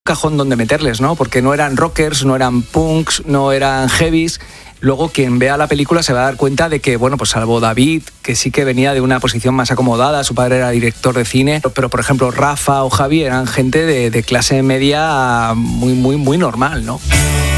cajón donde meterles, ¿no? Porque no eran rockers, no eran punks, no eran heavies. Luego quien vea la película se va a dar cuenta de que, bueno, pues salvo David, que sí que venía de una posición más acomodada, su padre era director de cine, pero por ejemplo Rafa o Javi eran gente de clase media muy, muy, muy normal, ¿no?